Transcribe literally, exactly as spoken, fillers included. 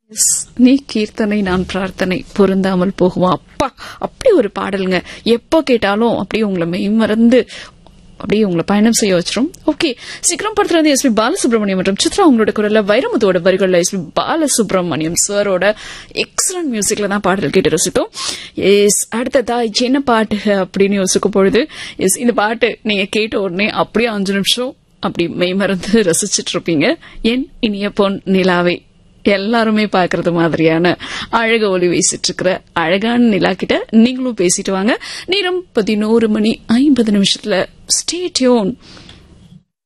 நீ கீர்த்தனை நான் பிரார்த்தனை பொருந்தாமல் போகுமா. அப்பா அப்படி ஒரு பாடலுங்க. எப்போ கேட்டாலும் அப்படியே உங்களை மெய்மறந்து அப்படியே உங்களை பயணம் செய்ய வச்சிரும். ஓகே, சீக்கிரம் படத்துல வந்து எஸ் பி பாலசுப்ரமணியம் மற்றும் சித்ரா உங்களோட குரல்ல வைரமுத்தோட வரிகள்ல எஸ் பி பாலசுப்ரமணியம் சாரோட எக்ஸலன்ட் மியூசிக்ல தான் பாடல் கேட்டு ரசித்தோம். எஸ், அடுத்ததா என்ன பாட்டு அப்படின்னு யோசிக்கும் பொழுது எஸ் இந்த பாட்டு நீங்க கேட்ட உடனே அப்படியே அஞ்சு நிமிஷம் அப்படி மெய்மறந்து ரசிச்சிட்டு இருப்பீங்க. என் இனிய பொன் நிலாவே, எல்லாருமே பாக்குறது மாதிரியான அழக ஒளி வீசிட்டு இருக்கிற அழகான நிலா கிட்ட நீங்களும் பேசிட்டு வாங்க. நேரம் பதினோரு மணி ஐம்பது நிமிஷத்துல. Stay tune.